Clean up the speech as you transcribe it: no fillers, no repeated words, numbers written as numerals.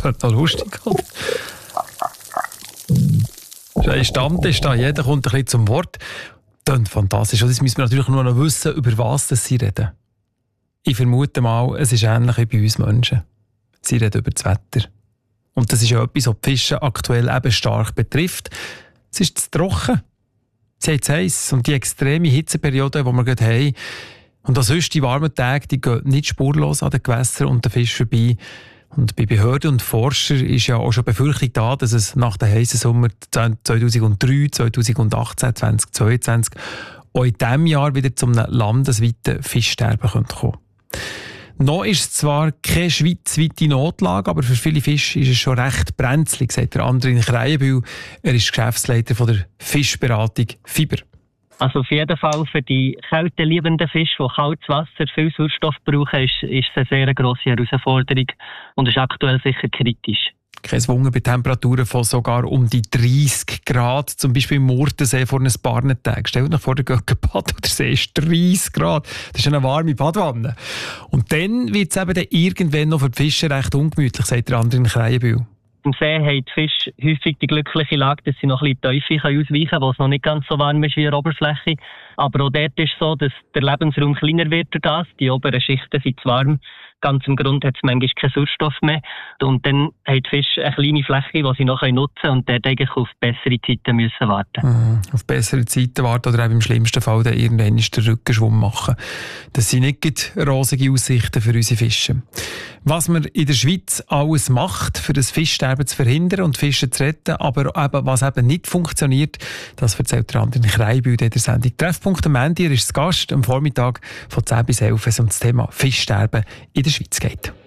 Das ist noch lustig, oder? Das ist ein Stammtisch da, jeder kommt ein bisschen zum Wort. Klingt fantastisch. Jetzt müssen wir natürlich nur noch wissen, über was sie reden. Ich vermute mal, es ist ähnlich wie bei uns Menschen. Sie reden über das Wetter. Und das ist ja etwas, was die Fische aktuell eben stark betrifft. Es ist zu trocken. Sie haben zu heiß. Und die extreme Hitzeperiode, die wir gerade haben, und auch sonst die warmen Tage, die gehen nicht spurlos an den Gewässern und den Fischen vorbei. Und bei Behörden und Forschern ist ja auch schon Befürchtung da, dass es nach den heißen Sommer 2003, 2018, 2022 auch in diesem Jahr wieder zu einem landesweiten Fischsterben kommen könnte. Noch ist es zwar keine schweizweite Notlage, aber für viele Fische ist es schon recht brenzlig, sagt der Andrin Kreienbühl. Er ist Geschäftsleiter von der Fischberatung Fiber. Also auf jeden Fall für die kälteliebenden Fische, die kaltes Wasser, viel Sauerstoff brauchen, ist es eine sehr grosse Herausforderung und ist aktuell sicher kritisch. Kein Wunder bei Temperaturen von sogar um die 30 Grad, zum Beispiel im Murtensee vor ein paar Tagen. Stellt euch vor, der Göckenbad oder der See ist 30 Grad. Das ist eine warme Badwanne. Und dann wird es eben dann irgendwann noch für die Fische recht ungemütlich, sagt der Andrin Kreienbühl. Im See haben die Fische häufig die glückliche Lage, dass sie noch ein bisschen tiefer ausweichen können, wo es noch nicht ganz so warm ist wie an der Oberfläche. Aber auch dort ist es so, dass der Lebensraum kleiner wird durch das. Die oberen Schichten sind zu warm. Ganz im Grund hat es manchmal keinen Sauerstoff mehr. Und dann haben die Fische eine kleine Fläche, die sie noch nutzen können und dort eigentlich auf bessere Zeiten müssen warten. Auf bessere Zeiten warten oder eben im schlimmsten Fall dann irgendwann den Rückenschwumm machen. Das sind nicht rosige Aussichten für unsere Fische. Was man in der Schweiz alles macht, für das Fischsterben zu verhindern und Fische zu retten, aber eben, was eben nicht funktioniert, das erzählt der Andrin Kreienbühl in der Sendung «Treffpunkt am Ende». Er ist Gast am Vormittag von 10 bis 11, wenn es um das Thema Fischsterben in der Schweiz geht.